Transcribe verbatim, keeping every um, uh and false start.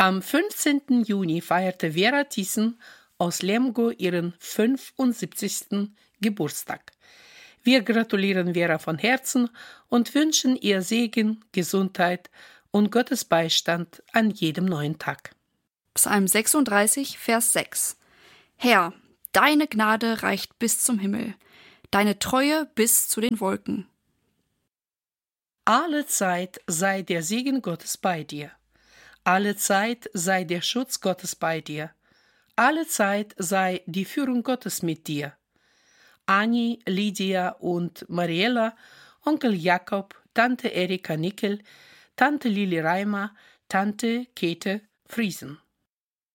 Am fünfzehnten Juni feierte Vera Thyssen aus Lemgo ihren fünfundsiebzigsten Geburtstag. Wir gratulieren Vera von Herzen und wünschen ihr Segen, Gesundheit und Gottes Beistand an jedem neuen Tag. Psalm sechsunddreißig, Vers sechs. Herr, deine Gnade reicht bis zum Himmel, deine Treue bis zu den Wolken. Alle Zeit sei der Segen Gottes bei dir. Alle Zeit sei der Schutz Gottes bei dir. Alle Zeit sei die Führung Gottes mit dir. Anni, Lydia und Mariella, Onkel Jakob, Tante Erika Nickel, Tante Lili Reimer, Tante Käthe Friesen.